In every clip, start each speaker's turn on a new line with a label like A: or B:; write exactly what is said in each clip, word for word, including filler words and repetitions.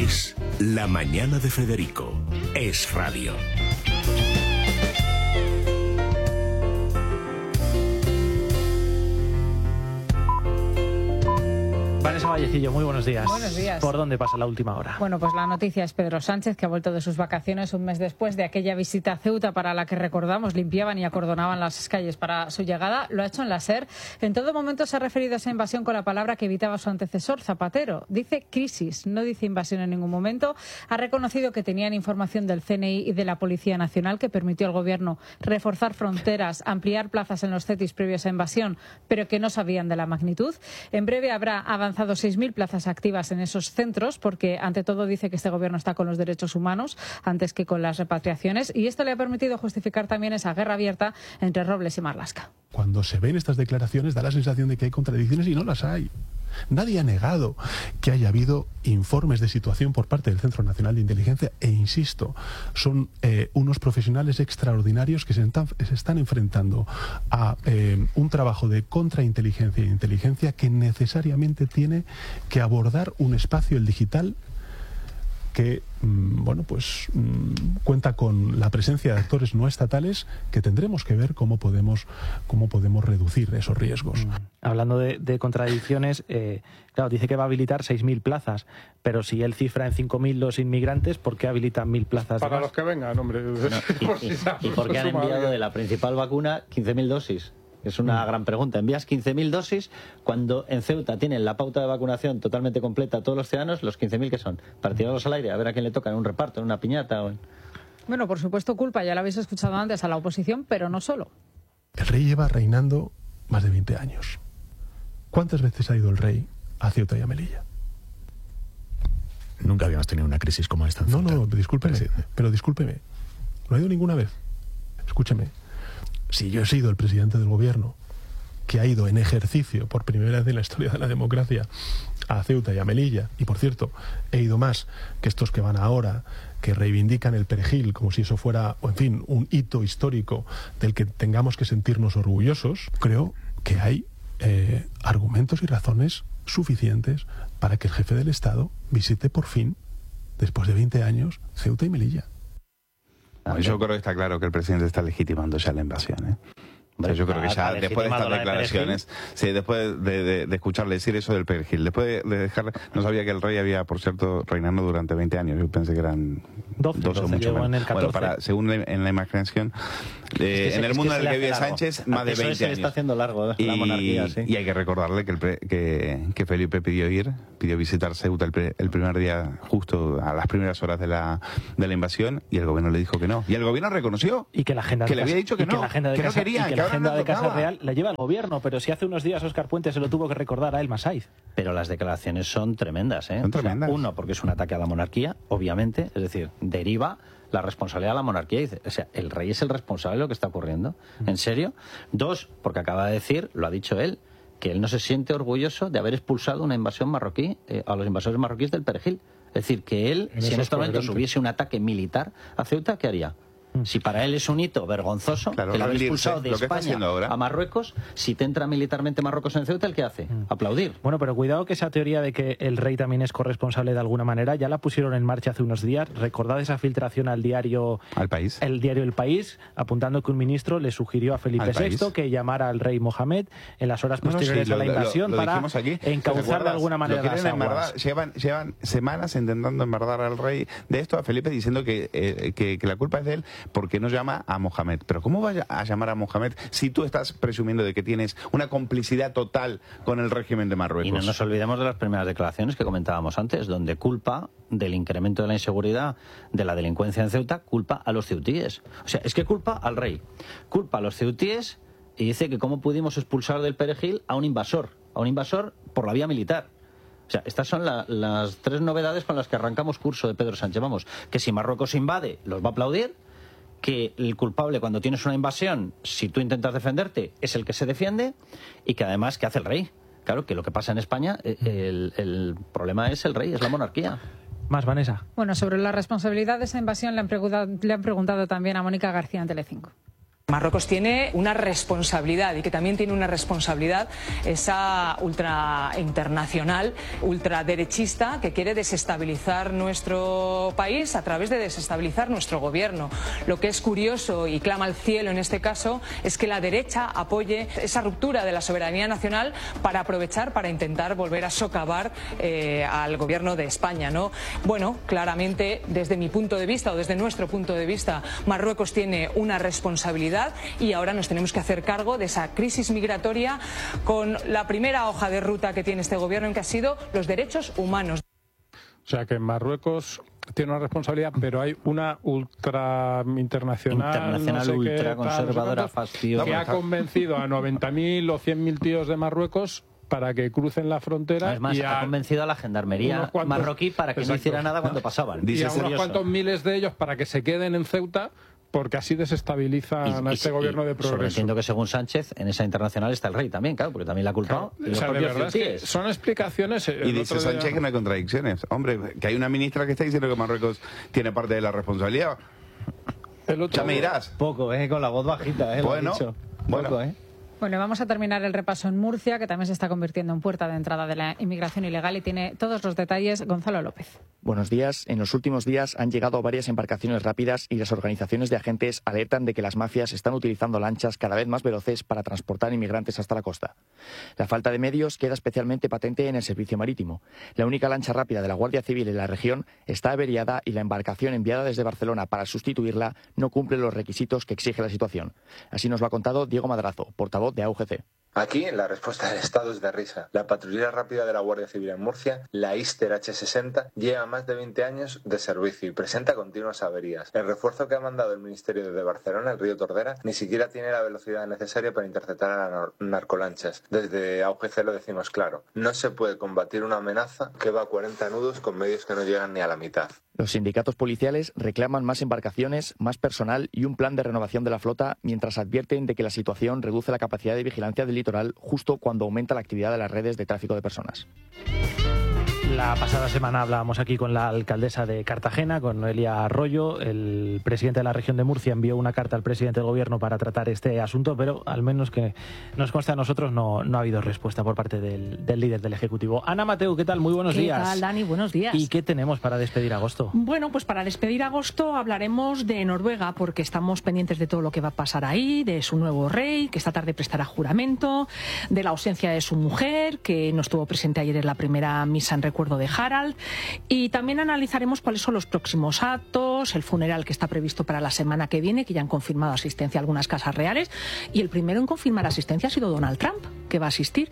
A: Es La Mañana de Federico. Es radio.
B: Vanessa Vallecillo, muy buenos días.
C: Buenos días.
B: ¿Por dónde pasa la última hora?
C: Bueno, pues la noticia es Pedro Sánchez, que ha vuelto de sus vacaciones un mes después de aquella visita a Ceuta para la que, recordamos, limpiaban y acordonaban las calles para su llegada. Lo ha hecho en la SER. En todo momento se ha referido a esa invasión con la palabra que evitaba su antecesor, Zapatero. Dice crisis, no dice invasión en ningún momento. Ha reconocido que tenían información del C N I y de la Policía Nacional que permitió al Gobierno reforzar fronteras, ampliar plazas en los CETIs previos a invasión, pero que no sabían de la magnitud. En breve habrá avanzado seis mil plazas activas en esos centros, porque ante todo dice que este Gobierno está con los derechos humanos antes que con las repatriaciones, y esto le ha permitido justificar también esa guerra abierta entre Robles y Marlaska.
D: Cuando se ven estas declaraciones da la sensación de que hay contradicciones y no las hay. Nadie ha negado que haya habido informes de situación por parte del Centro Nacional de Inteligencia e, insisto, son eh, unos profesionales extraordinarios que se están, se están enfrentando a eh, un trabajo de contrainteligencia e inteligencia que necesariamente tiene que abordar un espacio, el digital, que mmm, bueno, pues mmm, cuenta con la presencia de actores no estatales que tendremos que ver cómo podemos cómo podemos reducir esos riesgos.
B: Mm. Hablando de, de contradicciones, eh, claro, dice que va a habilitar seis mil plazas, pero si él cifra en cinco mil los inmigrantes, ¿por qué habilitan mil plazas?
E: Para los que vengan, hombre.
F: No, y, y, y por qué han enviado de la principal vacuna quince mil dosis. Es una gran pregunta. Envías quince mil dosis cuando en Ceuta tienen la pauta de vacunación totalmente completa a todos los ciudadanos. ¿Los quince mil que son? Para tirarlos al aire, a ver a quién le toca en un reparto, en una piñata o en...
C: Bueno, por supuesto culpa, ya lo habéis escuchado antes, a la oposición, pero no solo.
D: El rey lleva reinando más de veinte años. ¿Cuántas veces ha ido el rey a Ceuta y a Melilla?
G: Nunca habíamos tenido una crisis como esta en
D: No,
G: Ceuta.
D: no, discúlpeme, pero discúlpeme. No ha ido ninguna vez. Escúcheme. Si yo he sido el presidente del Gobierno que ha ido en ejercicio por primera vez en la historia de la democracia a Ceuta y a Melilla, y por cierto, he ido más que estos que van ahora, que reivindican el perejil como si eso fuera, o en fin, un hito histórico del que tengamos que sentirnos orgullosos, creo que hay eh, argumentos y razones suficientes para que el jefe del Estado visite por fin, después de veinte años, Ceuta y Melilla.
H: Yo creo que está claro que el presidente está legitimando ya la invasión, ¿eh? O sea, yo creo que ya después de estas declaraciones, sí, después de, de, de escucharle decir eso del perejil, después de, de dejarle, no sabía que el rey había, por cierto, reinando durante veinte años, yo pensé que eran
B: doce,
H: doce o mucho menos.
B: En el
H: bueno, para, según la, en la imaginación, eh, es que en el mundo en el que vive Sánchez, más de veinte
F: se
H: años.
F: Está haciendo largo, ¿eh?
H: Y,
F: la monarquía, sí.
H: Y hay que recordarle que, el pre, que, que Felipe pidió ir, pidió visitar Ceuta el, pre, el primer día, justo a las primeras horas de la, de la invasión, y el gobierno le dijo que no. Y el gobierno reconoció
B: y que la agenda
H: que le había dicho que
B: y
H: no,
B: que la agenda de
H: que
B: casa,
H: no quería,
B: y que,
H: que
B: la
H: ahora
B: agenda
H: no
B: de Casa
H: tocaba.
B: Real la lleva el gobierno, pero si hace unos días Óscar Puente se lo tuvo que recordar a El Masaiz.
F: Pero las declaraciones son tremendas, ¿eh?
H: Son tremendas.
F: O sea, uno, porque es un ataque a la monarquía, obviamente, es decir, deriva la responsabilidad de la monarquía. Dice, o sea, el rey es el responsable de lo que está ocurriendo. ¿En serio? Dos, porque acaba de decir, lo ha dicho él, que él no se siente orgulloso de haber expulsado una invasión marroquí, eh, a los invasores marroquíes del Perejil. Es decir, que él, en si en estos momentos hubiese un ataque militar a Ceuta, ¿qué haría? Si para él es un hito vergonzoso, claro, que lo habéis expulsado de España a Marruecos, si te entra militarmente Marruecos en Ceuta, ¿el qué hace? Mm. Aplaudir.
B: Bueno, pero cuidado que esa teoría de que el rey también es corresponsable de alguna manera, ya la pusieron en marcha hace unos días. Recordad esa filtración al diario
H: Al País.
B: El diario El País, apuntando que un ministro le sugirió a Felipe sexto que llamara al rey Mohamed en las horas posteriores no, no, sí, a la lo, invasión lo, lo para
H: aquí,
B: encauzar de alguna manera las aguas.
H: Embardar, llevan, llevan semanas intentando embardar al rey de esto, a Felipe, diciendo que, eh, que, que la culpa es de él porque no llama a Mohamed. Pero ¿cómo va a llamar a Mohamed si tú estás presumiendo de que tienes una complicidad total con el régimen de Marruecos?
F: Y no nos olvidemos de las primeras declaraciones que comentábamos antes, donde culpa del incremento de la inseguridad, de la delincuencia en Ceuta, culpa a los ceutíes. O sea, es que culpa al rey, culpa a los ceutíes y dice que cómo pudimos expulsar del Perejil a un invasor, a un invasor por la vía militar. O sea, estas son la, las tres novedades con las que arrancamos curso de Pedro Sánchez. Vamos, que si Marruecos invade, los va a aplaudir, que el culpable cuando tienes una invasión, si tú intentas defenderte, es el que se defiende, y que además, ¿qué hace el rey? Claro, que lo que pasa en España, el, el problema es el rey, es la monarquía.
B: Más, Vanessa.
C: Bueno, sobre la responsabilidad de esa invasión le han preguntado, le han preguntado también a Mónica García en Telecinco.
E: Marruecos tiene una responsabilidad y que también tiene una responsabilidad esa ultra internacional, ultraderechista que quiere desestabilizar nuestro país a través de desestabilizar nuestro gobierno. Lo que es curioso y clama al cielo en este caso es que la derecha apoye esa ruptura de la soberanía nacional para aprovechar, para intentar volver a socavar eh, al gobierno de España, ¿no? Bueno, claramente desde mi punto de vista o desde nuestro punto de vista, Marruecos tiene una responsabilidad y ahora nos tenemos que hacer cargo de esa crisis migratoria con la primera hoja de ruta que tiene este gobierno, que ha sido los derechos humanos.
I: O sea que Marruecos tiene una responsabilidad, pero hay una ultra internacional,
F: internacional
I: no sé
F: ultra
I: qué,
F: conservadora,
I: tal,
F: fastidiosa,
I: que ha convencido a noventa mil o cien mil tíos de Marruecos para que crucen la frontera.
F: Es más,
I: y
F: ha convencido a la gendarmería cuantos, marroquí para que exacto, no hiciera nada cuando pasaban.
I: Y a unos cuantos miles de ellos para que se queden en Ceuta, porque así desestabilizan y, a este y, gobierno de progreso.
F: Entiendo que según Sánchez, en esa internacional está el rey también, claro, porque también la ha culpado.
I: Claro, o sea, de verdad es que son explicaciones.
H: Y dice Sánchez día... que no hay contradicciones. Hombre, que hay una ministra que está diciendo que Marruecos tiene parte de la responsabilidad.
I: El otro
H: ya me dirás.
F: Poco, ¿eh? Con la voz bajita, ¿eh?
H: Bueno,
F: dicho.
H: bueno.
F: Poco, ¿eh?
C: Bueno, vamos a terminar el repaso en Murcia, que también se está convirtiendo en puerta de entrada de la inmigración ilegal, y tiene todos los detalles Gonzalo López.
J: Buenos días. En los últimos días han llegado varias embarcaciones rápidas y las organizaciones de agentes alertan de que las mafias están utilizando lanchas cada vez más veloces para transportar inmigrantes hasta la costa. La falta de medios queda especialmente patente en el servicio marítimo. La única lancha rápida de la Guardia Civil en la región está averiada y la embarcación enviada desde Barcelona para sustituirla no cumple los requisitos que exige la situación. Así nos lo ha contado Diego Madrazo, portavoz de A U G C.
K: Aquí, la respuesta del Estado es de risa. La patrulla rápida de la Guardia Civil en Murcia, la Ister H sesenta, lleva más de veinte años de servicio y presenta continuas averías. El refuerzo que ha mandado el Ministerio desde Barcelona, el río Tordera, ni siquiera tiene la velocidad necesaria para interceptar a las narcolanchas. Desde A U G C lo decimos claro. No se puede combatir una amenaza que va a cuarenta nudos con medios que no llegan ni a la mitad.
J: Los sindicatos policiales reclaman más embarcaciones, más personal y un plan de renovación de la flota, mientras advierten de que la situación reduce la capacidad de vigilancia del litoral justo cuando aumenta la actividad de las redes de tráfico de personas.
B: La pasada semana hablábamos aquí con la alcaldesa de Cartagena, con Noelia Arroyo. El presidente de la región de Murcia envió una carta al presidente del gobierno para tratar este asunto, pero al menos que nos conste a nosotros no, no ha habido respuesta por parte del, del líder del Ejecutivo. Ana Mateu, ¿qué tal? Muy buenos
L: ¿Qué
B: días.
L: ¿Qué tal, Dani? Buenos días.
B: ¿Y qué tenemos para despedir agosto?
L: Bueno, pues para despedir agosto hablaremos de Noruega, porque estamos pendientes de todo lo que va a pasar ahí, de su nuevo rey, que esta tarde prestará juramento, de la ausencia de su mujer, que no estuvo presente ayer en la primera misa en recuerdo de Harald, y también analizaremos cuáles son los próximos actos, el funeral que está previsto para la semana que viene, que ya han confirmado asistencia a algunas casas reales, y el primero en confirmar asistencia ha sido Donald Trump, que va a asistir.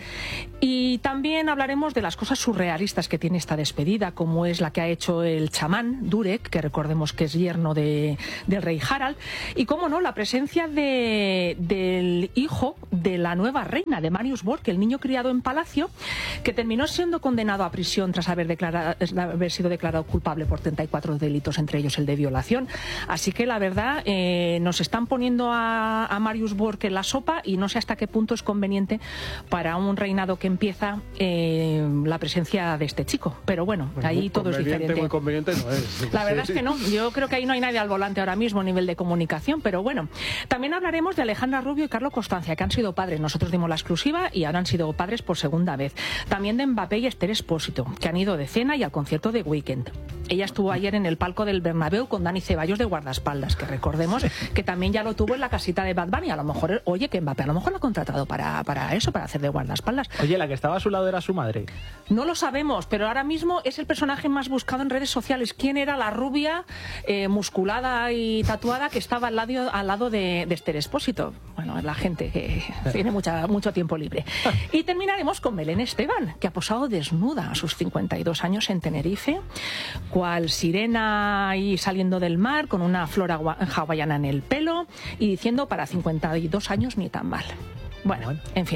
L: Y también hablaremos de las cosas surrealistas que tiene esta despedida, como es la que ha hecho el chamán Durek, que recordemos que es yerno de, del rey Harald, y cómo no, la presencia de, del hijo de la nueva reina, de Marius Borg, el niño criado en palacio, que terminó siendo condenado a prisión tras haber, declarado, haber sido declarado culpable por treinta y cuatro delitos, entre ellos el de violación. Así que la verdad, eh, nos están poniendo a, a Marius Borg en la sopa, y no sé hasta qué punto es conveniente para un reinado que empieza eh, la presencia de este chico. Pero bueno, pues ahí todo es diferente.
I: Muy conveniente no es.
L: La verdad es que no. Yo creo que ahí no hay nadie al volante ahora mismo a nivel de comunicación, pero bueno. También hablaremos de Alejandra Rubio y Carlo Constancia, que han sido padres. Nosotros dimos la exclusiva y ahora han sido padres por segunda vez. También de Mbappé y Esther Expósito, que han ido de cena y al concierto de Weekend. Ella estuvo ayer en el palco del Bernabéu con Dani Ceballos de guardaespaldas, que recordemos que también ya lo tuvo en la casita de Bad Bunny. A lo mejor, oye, que Mbappé a lo mejor lo ha contratado para, para eso, para hacer de guardaespaldas.
B: Oye, la que estaba a su lado era su madre.
L: No lo sabemos, pero ahora mismo es el personaje más buscado en redes sociales. ¿Quién era la rubia, eh, musculada y tatuada que estaba al lado, al lado de, de Esther Expósito? Bueno, es la gente que tiene mucha, mucho tiempo libre. Y terminaremos con Belén Esteban, que ha posado desnuda a sus cincuenta y dos años en Tenerife, cual sirena ahí saliendo del mar, con una flora hawaiana en el pelo y diciendo: para cincuenta y dos años ni tan mal. Bueno, en fin,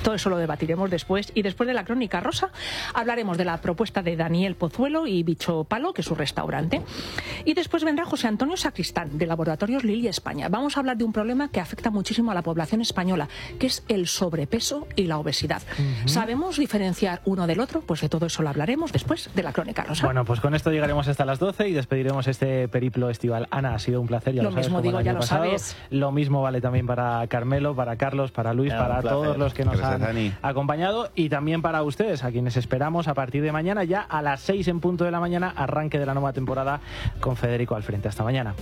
L: Todo eso lo debatiremos después. Y después de la crónica rosa hablaremos de la propuesta de Daniel Pozuelo y Bicho Palo, que es su restaurante. Y después vendrá José Antonio Sacristán, de Laboratorios Lilly España. Vamos a hablar de un problema que afecta muchísimo a la población española, que es el sobrepeso y la obesidad. Uh-huh. ¿Sabemos diferenciar uno del otro? Pues de todo eso lo hablaremos después de la crónica rosa.
B: Bueno, pues con esto llegaremos hasta las doce y despediremos este periplo estival. Ana, ha sido un placer. Ya
L: lo,
B: lo
L: mismo
B: sabes,
L: digo, ya lo
B: pasado.
L: sabes.
B: Lo mismo vale también para Carmelo, para Carlos, para Luis,
H: ya,
B: para todos los que nos
H: Gracias,
B: han
H: Dani.
B: acompañado, y también para ustedes, a quienes esperamos a partir de mañana, ya a las seis en punto de la mañana, arranque de la nueva temporada con Federico al frente. Hasta mañana.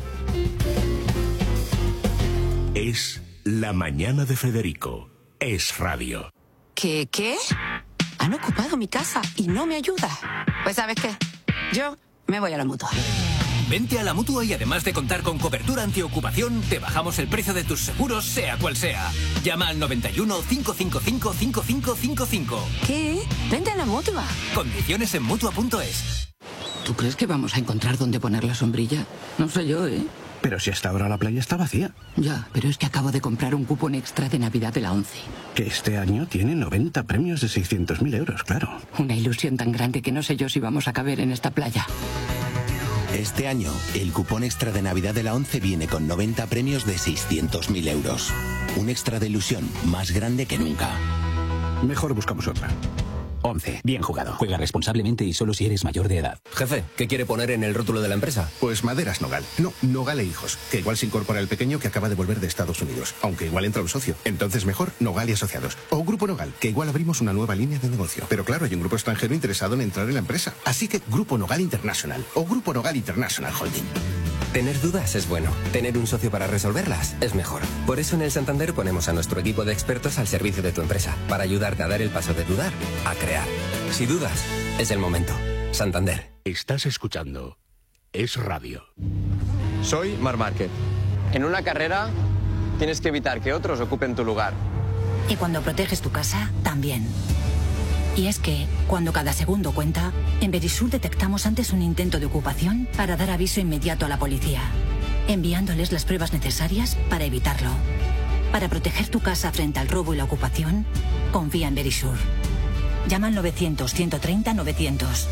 A: Es La Mañana de Federico. Es radio.
M: ¿Qué, qué? Han ocupado mi casa y no me ayuda. Pues ¿sabes qué? Yo me voy a la Mutua.
N: Vente a la Mutua y además de contar con cobertura antiocupación, te bajamos el precio de tus seguros, sea cual sea. Llama al noventa y uno, cinco cinco cinco, cinco cinco cinco cinco.
M: ¿Qué? Vente a la Mutua.
N: Condiciones en Mutua punto es.
M: ¿Tú crees que vamos a encontrar dónde poner la sombrilla? No sé yo, ¿eh?
G: Pero si hasta ahora la playa está vacía.
M: Ya, pero es que acabo de comprar un cupón extra de Navidad de la ONCE.
G: Que este año tiene noventa premios de seiscientos mil euros, claro.
M: Una ilusión tan grande que no sé yo si vamos a caber en esta playa.
O: Este año, el cupón extra de Navidad de la ONCE viene con noventa premios de seiscientos mil euros. Un extra de ilusión más grande que nunca.
G: Mejor buscamos otra.
P: ONCE. Bien jugado. Juega responsablemente y solo si eres mayor de edad.
Q: Jefe, ¿qué quiere poner en el rótulo de la empresa?
R: Pues Maderas Nogal. No, Nogal e Hijos. Que igual se incorpora el pequeño que acaba de volver de Estados Unidos. Aunque igual entra un socio. Entonces mejor Nogal y Asociados. O Grupo Nogal, que igual abrimos una nueva línea de negocio. Pero claro, hay un grupo extranjero interesado en entrar en la empresa. Así que Grupo Nogal International. O Grupo Nogal International Holding.
Q: Tener dudas es bueno. Tener un socio para resolverlas es mejor. Por eso en el Santander ponemos a nuestro equipo de expertos al servicio de tu empresa. Para ayudarte a dar el paso de dudar a crear. Si dudas, es el momento. Santander.
A: Estás escuchando Es Radio.
S: Soy Marc Márquez. En una carrera tienes que evitar que otros ocupen tu lugar.
T: Y cuando proteges tu casa, también. Y es que, cuando cada segundo cuenta, en Verisur detectamos antes un intento de ocupación para dar aviso inmediato a la policía, enviándoles las pruebas necesarias para evitarlo. Para proteger tu casa frente al robo y la ocupación, confía en Verisur. Llama al novecientos, ciento treinta, novecientos.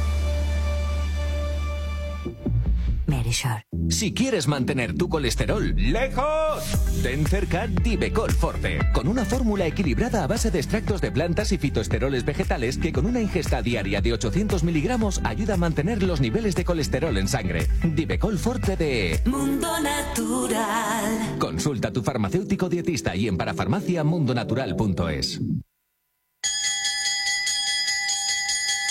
T: Verisur.
U: Si quieres mantener tu colesterol lejos, ten cerca Divecol Forte, con una fórmula equilibrada a base de extractos de plantas y fitoesteroles vegetales que con una ingesta diaria de ochocientos miligramos ayuda a mantener los niveles de colesterol en sangre. Divecol Forte de
V: Mundo Natural.
U: Consulta a tu farmacéutico dietista y en parafarmacia mundonatural punto es.